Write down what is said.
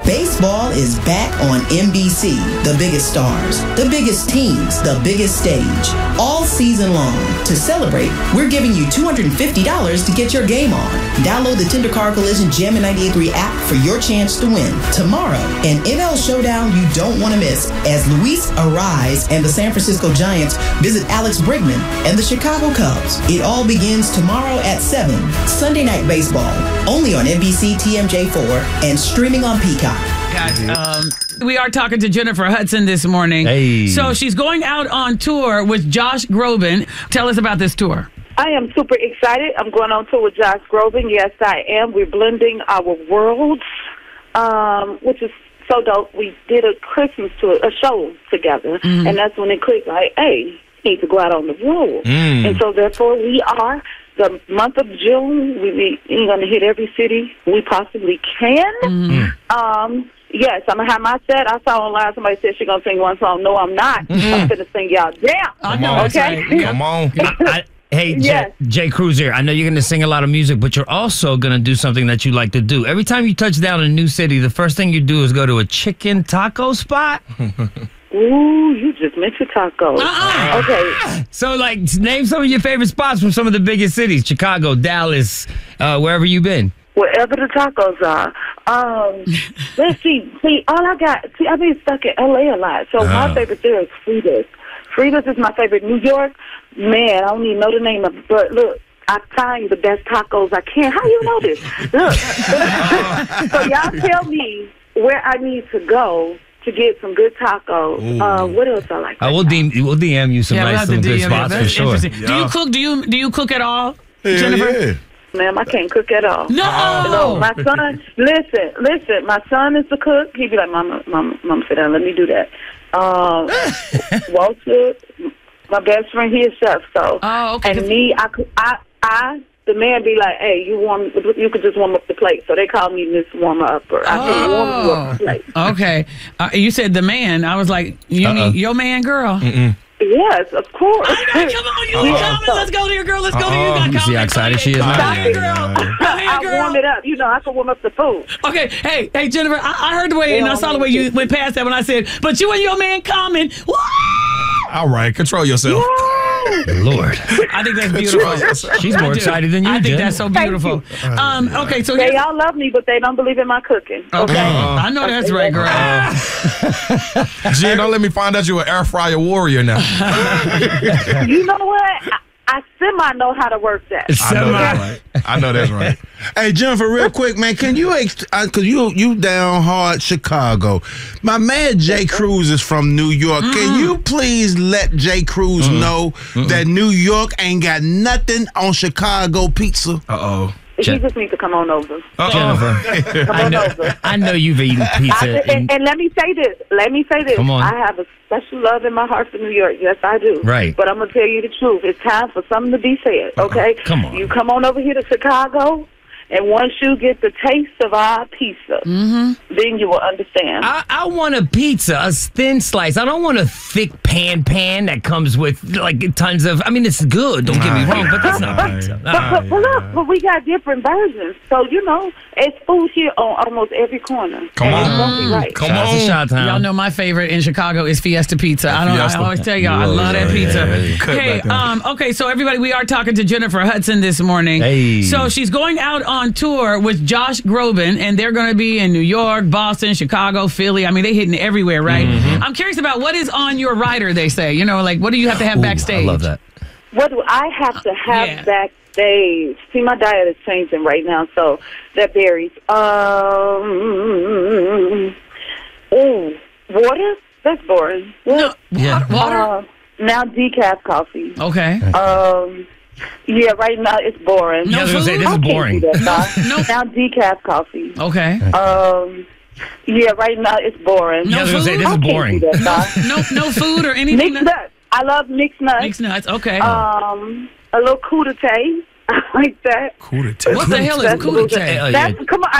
Baseball is back on NBC. The biggest stars, the biggest teams, the biggest stage. All season long. To celebrate, we're giving you $250 to get your game on. Download the Tender Car Collision Jammin' 98.3 app for your chance to win. Tomorrow, an NL showdown you don't want to miss as Luis Arraez and the San Francisco Giants visit Alex Bregman and the Chicago Cubs. It all begins tomorrow at 7. Sunday Night Baseball. Only on NBC TMJ4 and streaming on Peacock. Guys, we are talking to Jennifer Hudson this morning. Hey. So she's going out on tour with Josh Groban. Tell us about this tour. I am super excited. I'm going on tour with Josh Groban. Yes, I am. We're blending our worlds, which is so dope. We did a Christmas tour, a show together, and that's when it clicked. Like, hey, you need to go out on the road, and so therefore we are. The month of June, we're going to hit every city we possibly can. Yes, I'm going to have my set. I saw online somebody said she's going to sing one song. No, I'm not. I'm going to sing y'all down. I know, okay? Right. Come on. Hey, Yes. Jay Cruz here. I know you're going to sing a lot of music, but you're also going to do something that you like to do. Every time you touch down in a new city, the first thing you do is go to a chicken taco spot. Ooh, you just mentioned tacos. Okay. So, like, name some of your favorite spots from some of the biggest cities. Chicago, Dallas, wherever you've been. Wherever the tacos are. Let's see. I've been stuck in L.A. a lot. So my favorite there is Frida's. Frida's is my favorite. New York, man, I don't even know the name of it. But look, I find the best tacos I can. How you know this? Look. So y'all tell me where I need to go to get some good tacos. What else I like? We'll DM you some some good spots for sure. Yeah. Do you cook? Do you cook at all, Jennifer? Yeah. Ma'am, I can't cook at all. No. My son, listen. My son is the cook. He'd be like, Mama, sit down. Let me do that. Walter, my best friend, he is chef. So, okay. And me, the man be like, hey, you could just warm up the plate. So they call me Miss Warmer Upper. I can warm you up the plate. Okay. You said the man. I was like, you mean your man, girl? Yes, of course. All right, come on, you coming. Let's go there, girl. Let's go there. You got see how excited she is now? Come here, girl. I warm it up. You know, I can warm up the food. Okay, hey, Jennifer, I heard the way, and I saw the way you went past that when I said, but you and your man coming. All right, control yourself. Lord. I think that's beautiful. She's more excited than you, I think Jen. that's so beautiful. Okay, so they all love me, but they don't believe in my cooking. Okay, I know that's right, girl. Jen, don't let me find out you're an air fryer warrior now. You know what? I semi know how to work that. I know that's right. Hey, Jennifer, real quick, man, can you, because you down hard Chicago. My man Jay Cruz is from New York. Can you please let Jay Cruz know that New York ain't got nothing on Chicago pizza? He just needs to come on over. Jennifer, Come on over. I know you've eaten pizza. And let me say this. Come on. I have a special love in my heart for New York. Yes, I do. Right. But I'm going to tell you the truth. It's time for something to be said, okay? Come on. You come on over here to Chicago, and once you get the taste of our pizza, then you will understand. I want a pizza, a thin slice. I don't want a thick pan that comes with like tons of. I mean, it's good. Don't get me wrong, but that's not pizza. But we got different versions, so you know, it's food here on almost every corner. Come on. It won't be right. Come on. Chi-town. Y'all know my favorite in Chicago is Fiesta Pizza. I always tell y'all I love that pizza. Hey, okay, so everybody, we are talking to Jennifer Hudson this morning. Hey. So she's going out on tour with Josh Groban, and they're going to be in New York, Boston, Chicago, Philly. I mean, they hitting everywhere, right? I'm curious about what is on your rider, they say. You know, like, what do you have to have backstage? I love that. What do I have to have backstage? See, my diet is changing right now, so that varies. Water? That's boring. No, water? Now decaf coffee. Okay. Yeah, right now it's boring. No I was gonna say, food? this is boring. Now decaf coffee. Okay. Yeah, right now it's boring. I was gonna say, this is boring. No food or anything? Mixed nuts. I love mixed nuts. Mixed nuts, okay. A little crudité. I like that. Crudité. What the hell is crudité? Come on.